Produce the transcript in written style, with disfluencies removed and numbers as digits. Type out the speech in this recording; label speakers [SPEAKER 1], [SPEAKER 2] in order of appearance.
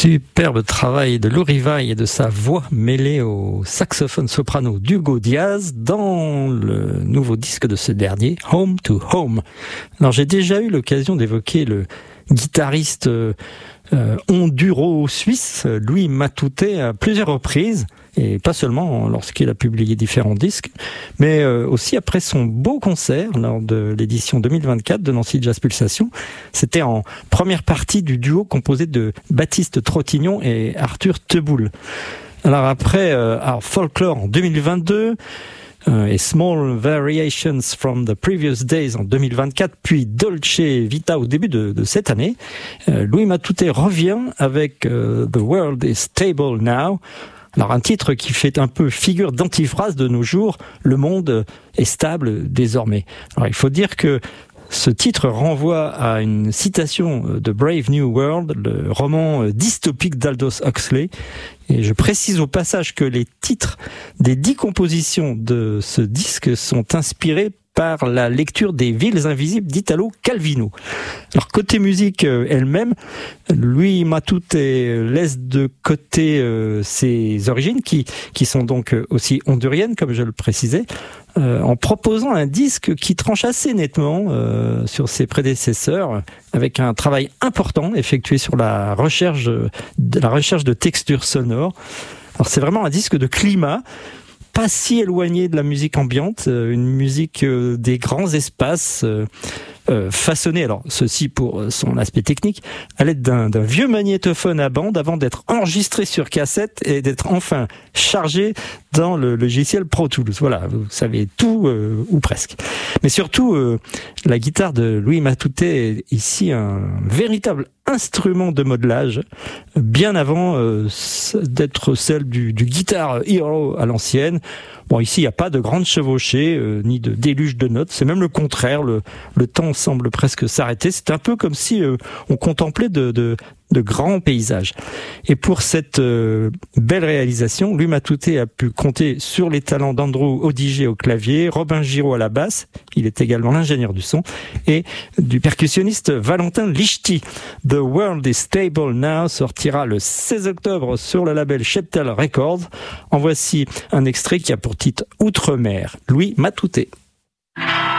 [SPEAKER 1] Superbe travail de Lou Rivail et de sa voix mêlée au saxophone soprano d'Hugo Diaz dans le nouveau disque de ce dernier, Home to Home. Alors j'ai déjà eu l'occasion d'évoquer le guitariste honduro-suisse Louis Matute à plusieurs reprises, et pas seulement lorsqu'il a publié différents disques, mais aussi après son beau concert lors de l'édition 2024 de Nancy Jazz Pulsation. C'était en première partie du duo composé de Baptiste Trottignon et Arthur Teboul. Alors après Folklore en 2022, et Small Variations from the Previous Days en 2024, puis Dolce Vita au début de cette année, Louis Matute revient avec The World is Stable Now. Alors un titre qui fait un peu figure d'antiphrase de nos jours, le monde est stable désormais. Alors il faut dire que ce titre renvoie à une citation de Brave New World, le roman dystopique d'Aldous Huxley. Et je précise au passage que les titres des 10 compositions de ce disque sont inspirés par la lecture des Villes invisibles d'Italo Calvino. Alors côté musique elle-même, Louis Matute laisse de côté ses origines qui sont donc aussi honduriennes comme je le précisais, en proposant un disque qui tranche assez nettement sur ses prédécesseurs, avec un travail important effectué sur la recherche de textures sonores. Alors c'est vraiment un disque de climat, pas si éloigné de la musique ambiante, une musique des grands espaces, façonné, alors ceci pour son aspect technique, à l'aide d'un vieux magnétophone à bande avant d'être enregistré sur cassette et d'être enfin chargé dans le logiciel Pro Tools. Voilà, vous savez tout ou presque. Mais surtout, la guitare de Louis Matute est ici un véritable instrument de modelage, bien avant d'être celle du Guitar Hero à l'ancienne. Bon, ici, il n'y a pas de grande chevauchée, ni de déluge de notes. C'est même le contraire. Le temps semble presque s'arrêter. C'est un peu comme si on contemplait de grands paysages. Et pour cette belle réalisation, Louis Matute a pu compter sur les talents d'Andrew Odigé au clavier, Robin Giraud à la basse, il est également l'ingénieur du son, et du percussionniste Valentin Lichty. The World is Stable Now sortira le 16 octobre sur le label Sheptel Records. En voici un extrait qui a pour titre Outre-mer, Louis Matute.